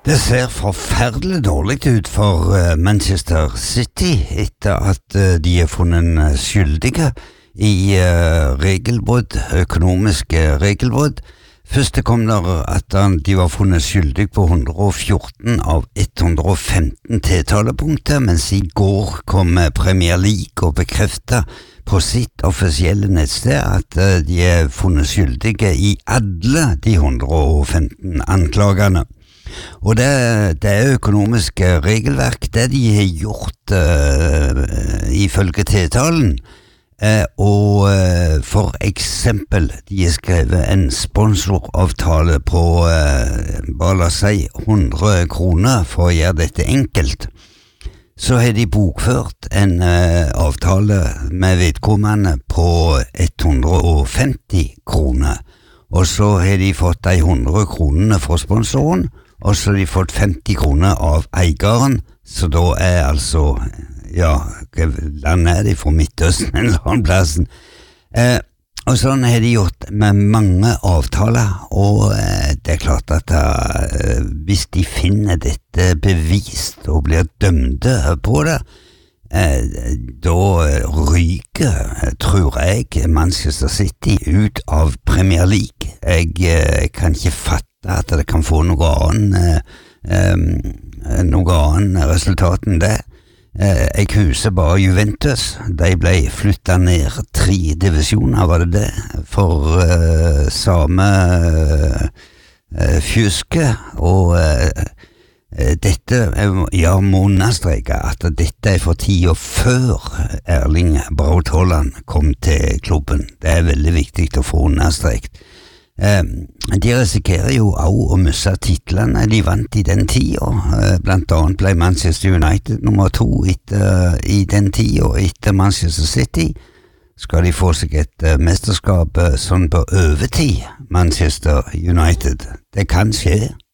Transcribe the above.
Det ser forferdelig dårlig ut for Manchester City etter at de er funnet skyldige i regelbrudd, økonomiske regelbrudd. Først det kom der at de var funnet skyldige på 114 av 115 tiltalepunkter, mens i går kom Premier League og bekreftet på sitt offisielle nettsted at de er funnet skyldige i alle de 115 anklagene. Og det er økonomiske regelverk, det de har gjort ifølge tiltalen, og for eksempel, de har skrevet en sponsoravtale på, bare la oss si, 100 kroner for å gjøre dette enkelt. Så har de bokført en avtale med vedkommende på 150 kroner, og så har de fått de 100 kronene fra sponsoren, og så har de fått 50 kroner av eieren, så da er altså, ja, land er de fra Midtøsten eller annen plassen. Og sånn har de gjort med mange avtaler, og det er klart at hvis de finner dette bevist og blir dømte på det, da ryker, tror jeg, Manchester City ut av Premier League. Jeg kan ikke fatte at det kan få noe annen resultat enn det. Jeg husker bare Juventus. De ble flyttet ned 3 divisjoner, var det det? For samme fjuske, og dette, jeg må understreke at dette er for tiden før Erling Braut Haaland kom til klubben. Det er veldig viktig å få understreket. De risikerer jo også å miste titlene de vant i den tiden. Blant annet ble Manchester United nummer 2 i den tiden, etter Manchester City. Skal de få seg et mesterskap sånn på overtid, Manchester United? Det kan skje.